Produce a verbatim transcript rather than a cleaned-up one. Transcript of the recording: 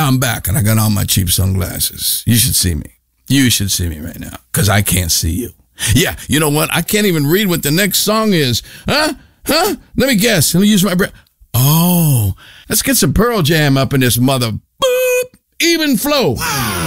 Now I'm back and I got on my cheap sunglasses. You should see me. You should see me right now because I can't see you. Yeah, you know what? I can't even read what the next song is. Huh? Huh? Let me guess. Let me use my brain. Oh, let's get some Pearl Jam up in this mother. Boop. Even flow. Wow.